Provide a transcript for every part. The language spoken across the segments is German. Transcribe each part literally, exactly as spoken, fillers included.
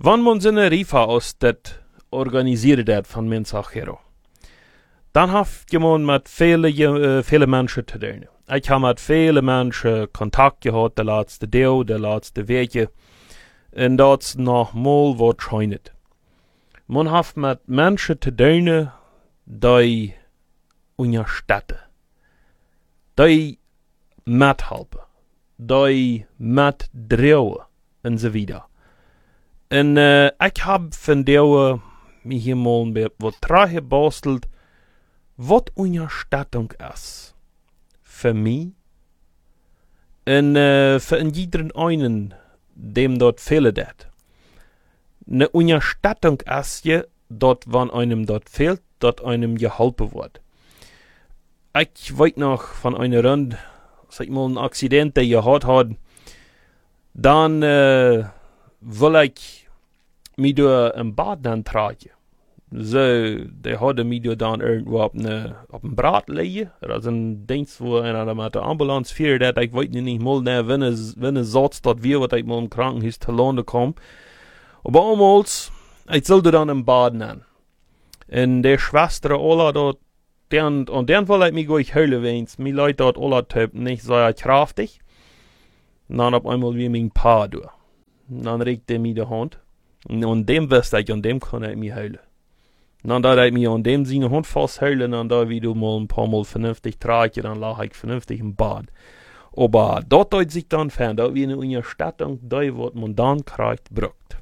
Wann man seine Rifa aus det organisiert dat von Mensachero, dann haft jemand mit viele, uh, viele Menschen zu tun. Ich habe mit vielen Menschen Kontakt gehabt, der letzte Deel, der letzte Wege, und das noch mal was scheinet. Man hat mit Menschen zu tun, die unterstützen, die mithelfen, die mitdrehen und so weiter. Und uh, ich habe von der mich hier mal was dran gebastelt, was Unterstützung ist. Für mich und uh, für jeden einen, dem dort fehlt dat. Eine Unterstützung ist ja, dort, wann einem dort fehlt, dort einem geholfen wird. Ich weiß noch von einer Runde, sag mal, ein Accident, der gehabt hat, dann uh, will ich mich durch ein Bad dann tragen. So, der hatte mich dann irgendwo auf ne, auf ein Brat legen. Also ein Dienst, wo einer mit der Ambulanz fährt, ich weiß nicht mal, ne, wenn es, wenn es Satz dort wir, was ich mal im Krankenhaus zu Lande komme. Aber damals, ich sollte dann im Bad nehmen. Und der Schwester Ola dort, den, und dann wollte ich mich gleich heulen, wenn's mir Leute dort Ola typen nicht so kraftig. Und dann auf einmal wie mein Paar durch. Und dann regt er mir die Hand. Und dem wusste ich, und dem kann ich mich heulen. Und dann da ich mich an dem seine Hand festheulen, und da wie du mal ein paar Mal vernünftig trage, dann lag ich vernünftig im Bad. Aber dort deutet sich dann fern, da wie eine Unterstützung, da wird man dann kriegt, brückt.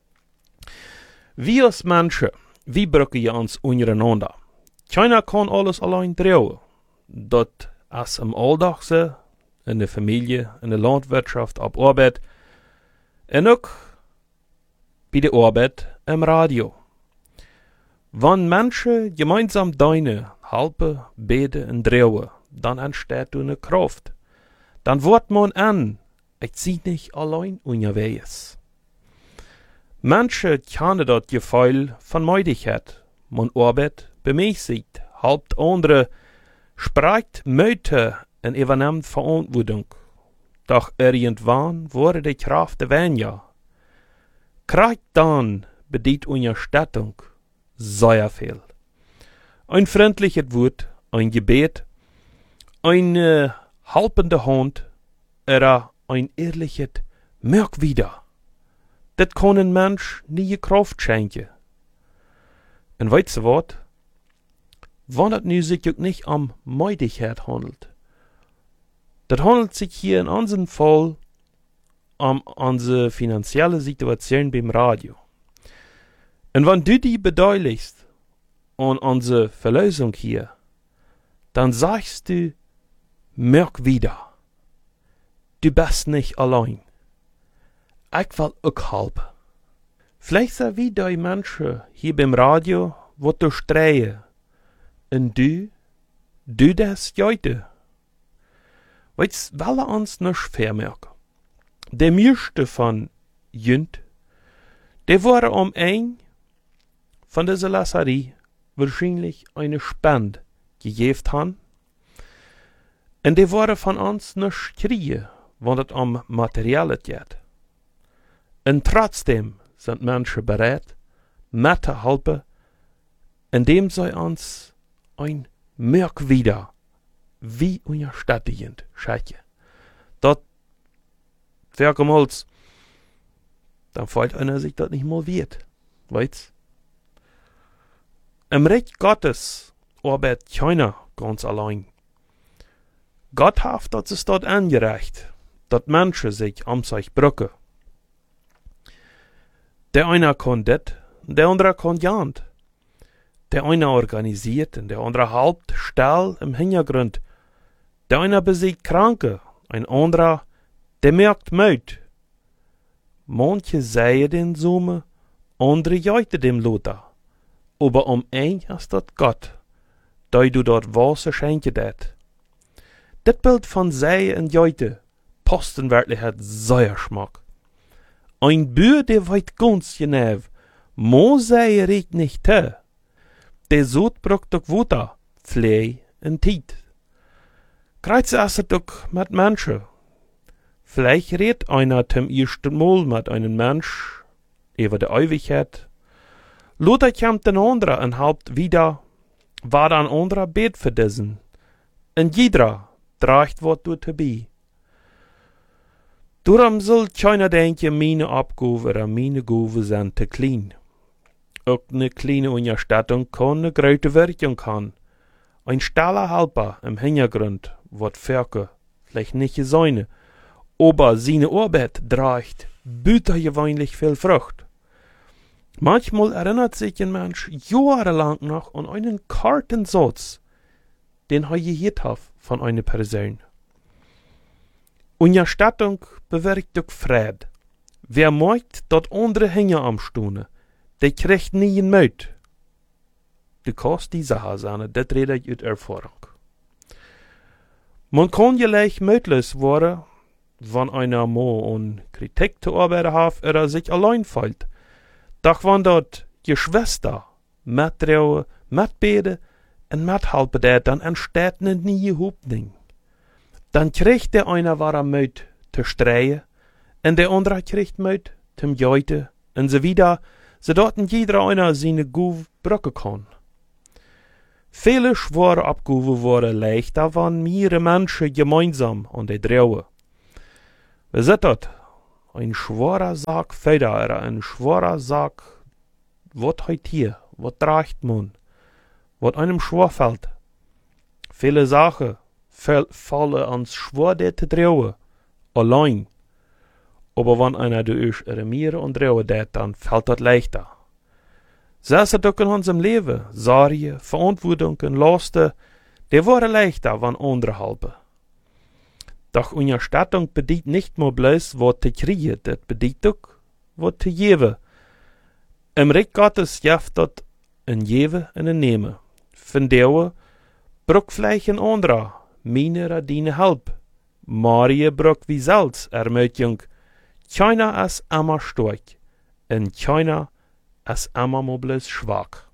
Wir als Menschen, wie brücken wir uns untereinander? Keiner kann alles allein drehen. Das ist im Alltag so, in der Familie, in der Landwirtschaft, auf Arbeit, und auch bei der Arbeit im Radio. Wenn Menschen gemeinsam deine helfen, beten und drehen, dann entsteht eine Kraft. Dann wird man an, ich zieh nicht allein unterwegs. Menschen kennen das Gefühl von Müdigkeit. Man arbeitet bemäßigt, halbt andere, spricht Mütter und übernimmt Verantwortung. Doch irgendwann wurde die Kraft weniger. Kriegt dann bedient Unterstützung sehr viel. Ein freundliches Wort, ein Gebet, eine halpende Hand oder ein ehrliches Merk wieder. Das kann ein Mensch nie Kraft schenken. Und weißt du was? Wenn es nu sich auch nicht um Müdigkeit handelt. Das handelt sich hier in unserem Fall um unsere finanzielle Situation beim Radio. Und wenn du die beteiligst an unsere Verlösung hier, dann sagst du, merk wieder, du bist nicht allein. Ich will auch helfen. Vielleicht sind wie die Menschen hier beim Radio, wo du streuen. Und du, du das heute. Weißt du, wollen uns nicht vermerken. Der meiste von Jünd, der war um ein von dieser Lasserie wahrscheinlich eine Spende gegeben haben. Und die waren von uns nicht kriegen, wenn es um Material geht. Und trotzdem sind Menschen bereit, mitzuhelfen, indem sie uns ein Merk wieder, wie unterstützend schenken. Das wäre mal, dann fällt einer sich das nicht mal wert, weißt? Im Reich Gottes arbeitet keiner ganz allein. Gott hat das es dort angereicht, dass Menschen sich um sich brücken. Der eine kann das, der andere kann ja nicht. Der eine organisiert und der andere halbt still im Hintergrund. Der eine besiegt Kranke, ein anderer, der merkt Müd. Manche sähe den Summe, andere jäute dem Lothar. Aber um ein ist das Gott, da du dort Wasser schenke dat. Das Bild von säe und jäute passt in Wirklichkeit sehr Schmack. Ein Bür, der weit ganz genau, mo säe regt nicht te. Der Sod braucht doch Wutter, Flei und Tiet. Kreuz ist es doch mit Menschen. Vielleicht redet einer zum ersten Mal mit einem Mensch über de Ewigkeit. Luther kämmt den andra en halbt wieder, war dan andra bet für diesen. En jeder draagt wat du tebi. Daarom zal keiner denken, meine Abgabe oder meine Gabe sind te klein. Auch eine kleine Unterstattung kann eine große Wirkung haben. Ein stiller Helper im Hintergrund wird Ferke vielleicht nicht sein, aber seine Arbeit trägt bütergewöhnlich viel Frucht. Manchmal erinnert sich ein Mensch jahrelang noch an einen karten Satz, den er gehört hat von einer Person. Unterstattung bewirkt durch Fried. Wer merkt, dat andere Hänger am Stune, der kriegt nie een Müt. Du kannst die Sache sein, das rede ich aus Erfahrung. Man kann ja leicht mütlos werden, wenn einer mal an Kritik zu arbeiten hat oder sich allein fühlt. Doch wenn dort Geschwister mittrauen, mitbeten und mithelfen, dann entsteht eine neue Hoffnung. Dann kriegt der einer wahre Mut zu streien, und der andere kriegt Mut zum Jeuten, und so wieder, sodass jeder einer seine Gabe brücken kann. Viele schwere Abgaben waren leichter, wenn mehrere Menschen gemeinsam an die trauen. Wir sehen dort, ein schwerer Sack Feder oder ein schwerer Sack, was heute hier, was trägt man, was einem schwer fällt. Viele Sachen fallen ans schwer, der zu trauen, allein. Aber wenn einer durch ihre Miere und trauen tät, dann fällt das leichter. So ist es auch in unserem Leben. Sorge, Verantwortung und Lasten, die waren leichter, wenn andere helfen. Doch Unterstattung bedeutet nicht nur bloß, was zu kriegen, das bedeutet auch, was zu geben. Im Reich Gottes jaft das ein Geben und ein Nehmen. Von der braucht vielleicht ein anderer, meine oder deine Help. Marie braucht wie selbst Ermutigung. Keiner ist immer stark, und keiner ist immer mal bloß schwach.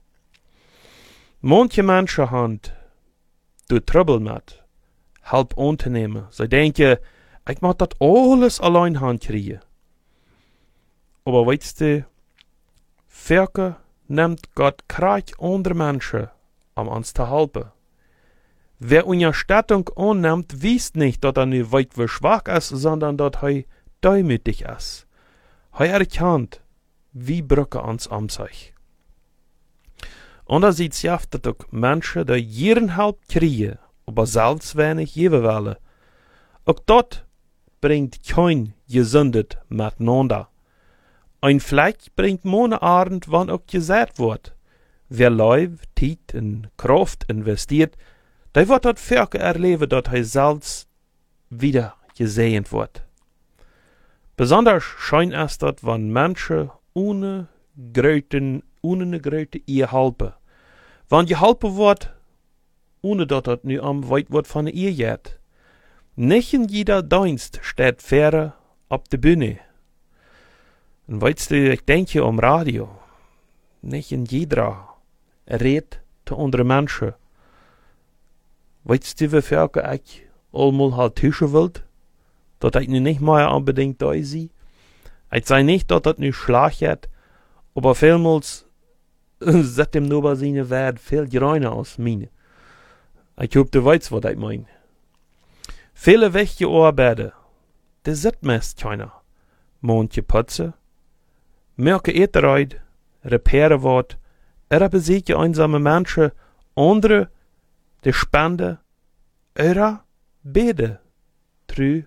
Manche Menschen haben du Trouble mit, Help anzunehmen. Sie denken, ich muss das alles allein hinkriegen. Aber weißt du, Ferke nimmt Gott kreuz andere Menschen, um uns zu helfen. Wer Unterstattung annimmt, weiß nicht, dass er nicht weit wie schwach ist, sondern dass er demütig ist. Er erkennt, wie Brücke uns um sich. Andererseits jaft es auch Menschen, die jeden Help kriegen, aber selbst wenig geben wollen. Auch dort bringt kein gesündet miteinander. Ein Fleck bringt Mone Abend, wann auch gesät wird. Wer Leib, Zeit und Kraft investiert, der wird dort Ferke erleben, dass er selbst wieder gesehen wird. Besonders scheint es dort, wenn Menschen ohne Gröten, ohne eine Gröte ihr helfen. Wenn geholfen wird, ohne dass das nu am weit wird von ihr geht. Nicht in jeder Dienst steht Fähre auf der Bühne. Und weißt du, ich denke am Radio. Nicht in jeder redet zu anderen Menschen. Weißt du, wie Ferke ich allmal halt tischen will? Dass ich nicht mehr unbedingt da sehe. Ich sage nicht, dass das nicht schlecht ist, aber vielmals sieht dem nur bei seiner Wert viel grüner aus meine. Ich hoffe, du weißt, was ich meine. Viele wichtige Arbeiten, die sieht meist keiner. Manche putzen, merke Eterheit, reparieren wird, oder besiegen einsame Menschen, andere, die spenden, oder beten, trü,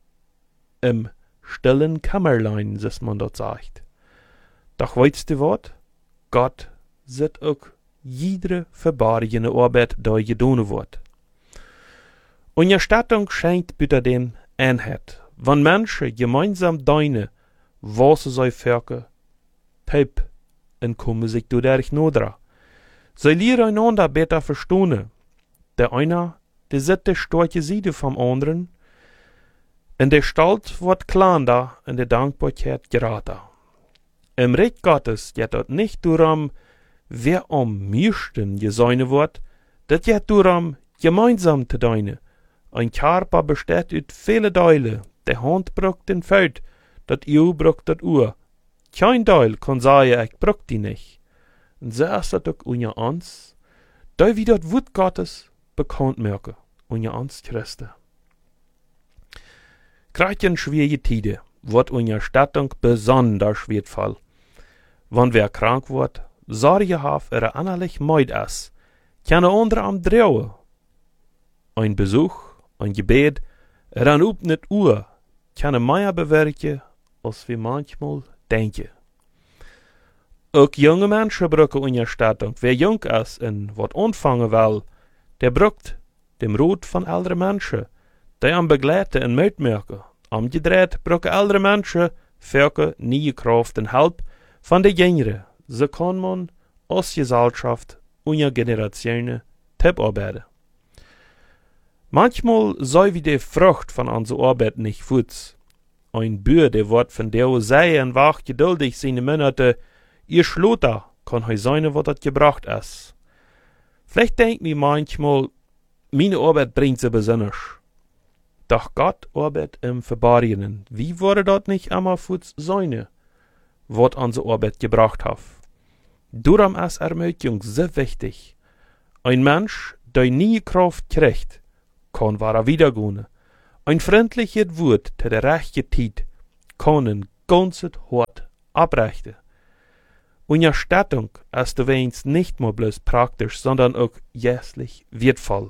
im stillen Kämmerlein, wie man dort sagt. Doch weißt du was? Gott sieht auch jede verborgene Arbeit, die getan wird. Unterstattung schenkt bitte dem Einheit. Wenn Menschen gemeinsam deine, was sie Völker, Typ, und kommen sich dadurch nodra. Sie lernen einander besser verstehen. Der eine, der sieht die starke Seite vom anderen, und der Stolz wird kleiner und der Dankbarkeit gerater. Im Reich Gottes geht es nicht darum, wer am meisten gesäune wird, das geht darum, gemeinsam zu dienen. Ein Körper besteht aus vielen Teilen. Der Hand braucht den Feld, das Auge braucht das Ohr. kein Teil kann sagen, ich brauch die nicht. Und so ist das auch unter uns, da wir das Wort Gottes bekannt merken, unter uns Christen. Gerade in schwierige Tiden wird unsere Stattung besonders schwerfall. Wenn wer krank wird, Sorge hat er annerlich Meid ist, kann andere am Dreuen. Ein Besuch, ein Gebet, er an upnet Uhr, kann mehr bewirken, als wir manchmal denken. Auch junge Menschen brauchen unsere Stattung. Wer jung ist und wat anfangen will, der braucht dem Rat von älteren Menschen, die am Begleiten und Mitmerken. Am gedreht brauchen ältere Menschen für neue Kraft und Help von den Jüngeren. So kann man als Gesellschaft unsere Generationen arbeiten. Manchmal sei wie die Frucht von unserer Arbeit nicht futz. Ein Bür, der wird von der sei und wach geduldig seine Monate, ihr Schlotter kann heu sein, was das gebracht ist. Vielleicht denkt mir manchmal, meine Arbeit bringt sie besonders. Doch Gott arbeitet im Verborgenen. Wie wurde das nicht einmal futz sein, was unsere Arbeit gebracht hat? Darum ist Ermutigung so wichtig. Ein Mensch, der nie Kraft kriegt, kann wahrer wiedergehen. Ein freundliches Wort zu der rechten Zeit kann ein ganzes Hort abrichten. Unsere Stattung ist wenigstens nicht nur bloß praktisch, sondern auch jährlich wertvoll.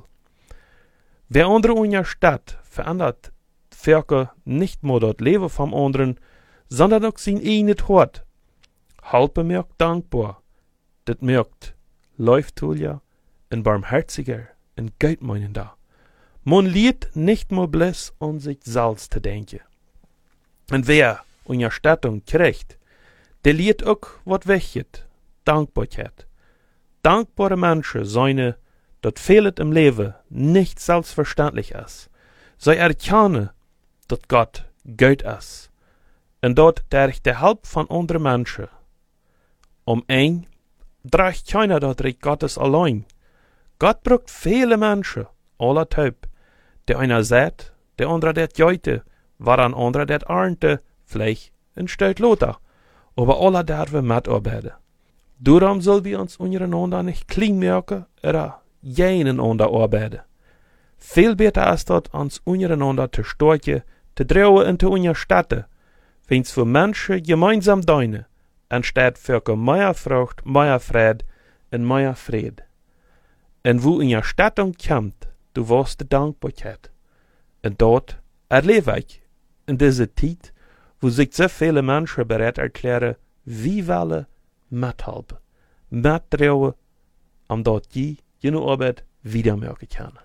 Wer andere unsere Stadt verändert, Völker nicht nur das Leben vom anderen, sondern auch sein eigenes Hort. Halbe mir dankbar, das merkt, läuft ja ein barmherziger und Geldmeinender. Man liet nicht nur bloß an sich selbst zu denken. Und wer unsere Stattung kriegt, der liet auch wat weggeht, Dankbarkeit. Dankbare Menschen seine, dat fehlet im Leben nicht selbstverständlich ist. Sie erkennen, dat Gott gut ist. Und dort durch die Hilfe von anderen Menschen. Um ein dreht keiner dat Reich Gottes allein. Gott braucht viele Menschen, aller Typ. Der einer sagt, der andere det jeute, war ein anderer det arnte, vielleicht ein Stück Lothar. Aber alle dürfen mitarbeiten. Darum soll wir uns untereinander nicht klein merken, oder jenen einander arbeiten. Viel besser ist das, uns untereinander zu stärken, zu trauen und zu unterstützen, wenn es für Menschen gemeinsam deine, anstatt für mehr Frucht, mehr Fried und mehr Fried. Und wo Unterstützung kommt, du wirst die Dankbarkeit. Und dort erlebe ich in dieser Zeit, wo sich so viele Menschen bereit erklären, wie wollen mithelfen, mittrauen, um dort je jene Arbeit wieder merken können.